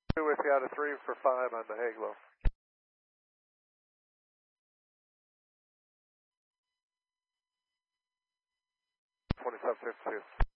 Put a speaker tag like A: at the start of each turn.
A: Two with you out of 3 for 5 on the Haglow. 2752.